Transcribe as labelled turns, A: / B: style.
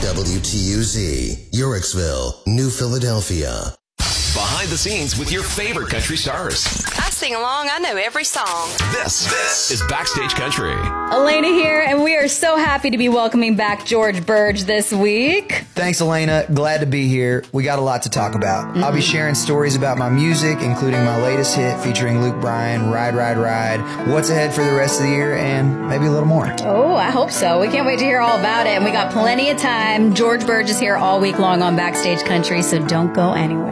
A: WTUZ, Yorksville, New Philadelphia.
B: Behind the scenes with your favorite country stars.
C: I sing along. I know every song.
B: This is Backstage Country.
D: Elena here, and we are so happy to be welcoming back George Burge this week.
E: Thanks, Elena. Glad to be here. We got a lot to talk about. I'll be sharing stories about my music, including my latest hit featuring Luke Bryan, Ride, Ride, Ride, what's ahead for the rest of the year, and maybe a little more.
D: Oh, I hope so. We can't wait to hear all about it, and we got plenty of time. George Burge is here all week long on Backstage Country, so don't go anywhere.